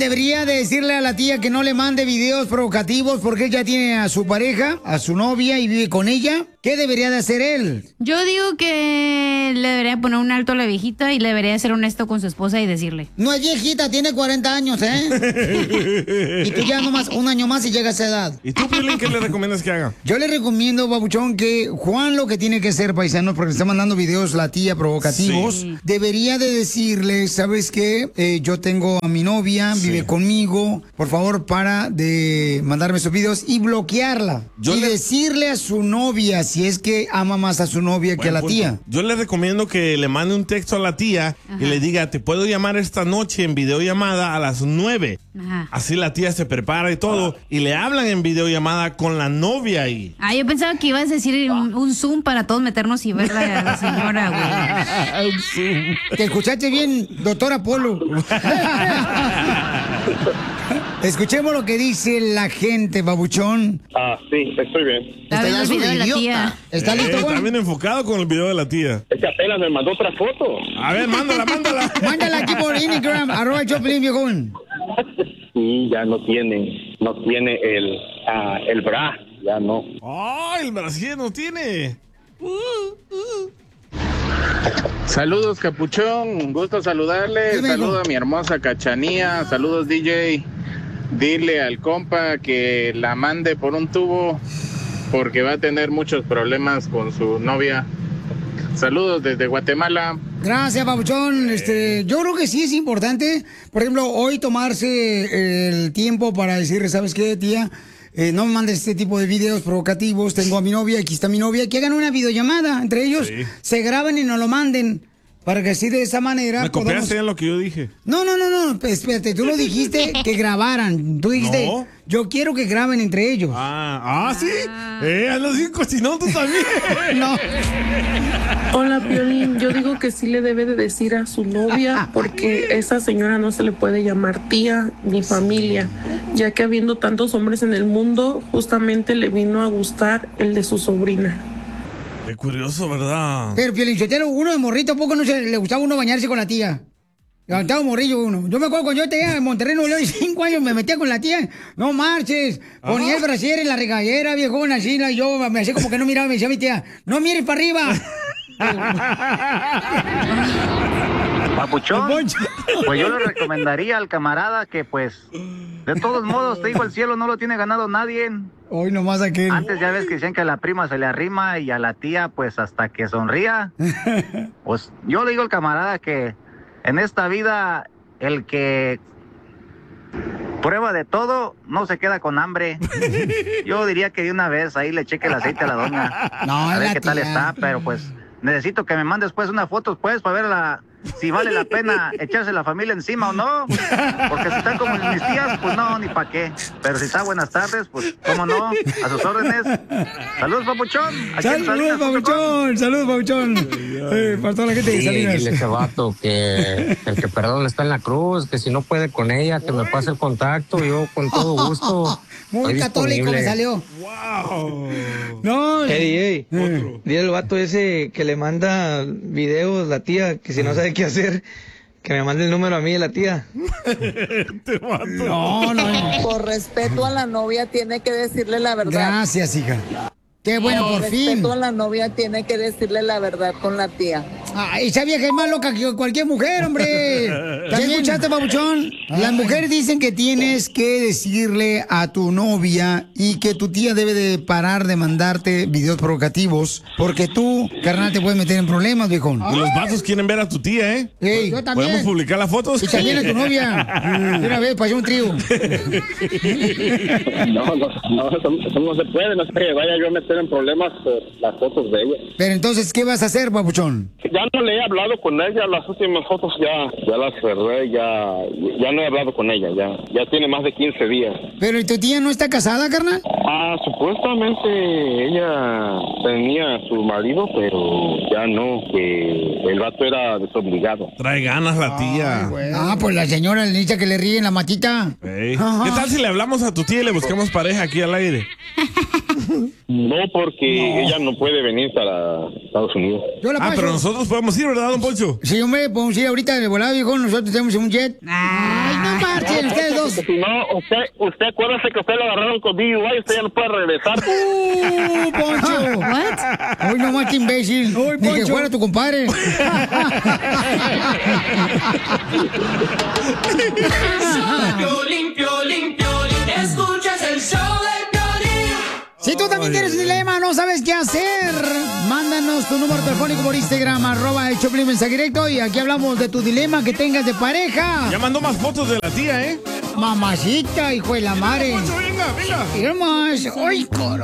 debería de decirle a la tía que no le mande videos provocativos porque él ya tiene a su pareja, a su novia y vive con ella. ¿Qué debería de hacer él? Yo digo que le debería poner un alto a la viejita y le debería ser honesto con su esposa y decirle. No es viejita, tiene 40 años, ¿eh? Y tú ya nomás un año más y llega a esa edad. ¿Y tú, Piolín, qué le recomiendas que haga? Yo le recomiendo, babuchón, que Juan lo que tiene que hacer, paisanos, porque le está mandando videos la tía provocativos, Sí. debería de decirle, ¿sabes qué? Yo tengo a mi novia, vive conmigo, por favor, para de mandarme esos videos y bloquearla. Y decirle a su novia, si es que ama más a su novia que a la tía. Yo le recomiendo que le mande un texto a la tía y le diga, te puedo llamar esta noche en videollamada a las 9. Ajá. Así la tía se prepara y todo. Y le hablan en videollamada con la novia ahí. Ah, yo pensaba que ibas a decir un Zoom para todos meternos y ver a la señora, güey. Te escuchaste bien, doctora Polo. Escuchemos lo que dice la gente, babuchón. Ah, sí, estoy bien. Está viendo el video de la tía. ¿Está listo, Está bien enfocado con el video de la tía. Es que apenas me mandó otra foto. A ver, mándala. Mándala aquí por Instagram, @Choplin, viejón. Sí, ya no tiene el bra, ya no. ¡Oh, el brasier no tiene! Saludos, Capuchón, gusto saludarles. Saludo a mi hermosa Cachanía. Saludos, DJ. Dile al compa que la mande por un tubo porque va a tener muchos problemas con su novia. Saludos desde Guatemala. Gracias, babuchón. Yo creo que sí es importante, por ejemplo, hoy tomarse el tiempo para decirle, ¿sabes qué, tía? No me mandes este tipo de videos provocativos. Tengo a mi novia, aquí está mi novia. Que hagan una videollamada entre ellos, se graben y nos lo manden. Para que así de esa manera. ¿Me copiaste en lo que yo dije? No, espérate, tú lo dijiste que grabaran. Tú dijiste, yo quiero que graben entre ellos. ¿Sí? Andas bien cocinón tú también. No. Hola, Piolín. Yo digo que sí le debe de decir a su novia porque esa señora no se le puede llamar tía ni familia, ya que habiendo tantos hombres en el mundo, justamente le vino a gustar el de su sobrina. Qué curioso, ¿verdad? Pero, Piolichotero, uno de morrito, ¿a poco no le gustaba uno bañarse con la tía? Levantaba un morrillo uno. Yo me acuerdo cuando yo tenía en Monterrey, Nuevo León, 5 años, me metía con la tía. No marches. Ponía el brasier en la regadera, viejón, así, y yo me hacía como que no miraba, me decía mi tía, no mires para arriba. Papuchón, pues yo le recomendaría al camarada que pues, de todos modos, te digo, el cielo no lo tiene ganado nadie. Hoy nomás aquel. Antes ya ves que decían que a la prima se le arrima y a la tía pues hasta que sonría. Pues yo le digo al camarada que en esta vida el que prueba de todo no se queda con hambre. Yo diría que de una vez ahí le cheque el aceite a la doña. No, a ver qué tía. tal está, pero pues necesito que me mandes pues una foto pues para ver si vale la pena echarse la familia encima o no. Porque si están como mis tías, pues no, ni pa' qué. Pero si está buenas tardes, pues cómo no, a sus órdenes. Saludos, papuchón. Saludos, papuchón. Saludos, papuchón. Para toda la gente de Salinas. Dile a ese vato que el que perdón está en la cruz, que si no puede con ella, que me pase el contacto, yo con todo gusto. Muy católico me salió. ¡Wow! No. Hey, DJ, dile al vato ese que le manda videos la tía, que si no sabe qué hacer, que me mande el número a mí de la tía. Te mato. No. Por respeto a la novia tiene que decirle la verdad. Gracias, hija. Qué bueno, por fin. Respeto a la novia tiene que decirle la verdad con la tía. Esa vieja es más loca que cualquier mujer, hombre. ¿Ya escuchaste, babuchón? Las mujeres dicen que tienes que decirle a tu novia y que tu tía debe de parar de mandarte videos provocativos porque tú, carnal, te puedes meter en problemas, viejón. Y los vatos quieren ver a tu tía, ¿eh? Hey, yo también. ¿Podemos publicar las fotos? Y también a tu novia. De una vez, pasó un trío. No, eso no se puede, no es que vaya yo a meter en problemas las fotos de ella. Pero entonces, ¿qué vas a hacer, babuchón? Ya no le he hablado con ella, las últimas fotos ya las cerré, ya no he hablado con ella, ya tiene más de 15 días. ¿Pero y tu tía no está casada, carnal? Supuestamente ella tenía a su marido, pero ya no, que el vato era desobligado. Trae ganas la tía. Pues la señora le dice que le ríe en la matita. Hey. ¿Qué tal si le hablamos a tu tía y le buscamos pareja aquí al aire? No, porque ella no puede venir para Estados Unidos. Pero nosotros podemos ir, ¿verdad, don Poncho? Sí, hombre, podemos ir ahorita de volada, viejo. Nosotros tenemos un jet. Ay, no marchen ustedes dos. Si no, usted acuérdese que usted lo agarraron con DUI, usted ya no puede regresar. Poncho. What? Uy, no más que imbécil. Uy, ni que fuera tu compadre. Piolín, Piolín, Piolín, escuchas el show de Piolín. Si tú también tienes un dilema, no sabes qué hacer, mándanos tu número telefónico por Instagram, @el Choplin mensaje directo, y aquí hablamos de tu dilema que tengas de pareja. Ya mandó más fotos de la tía, ¿eh? Mamacita, hijo de la madre. Venga. Iremos. ¡Ay, coro!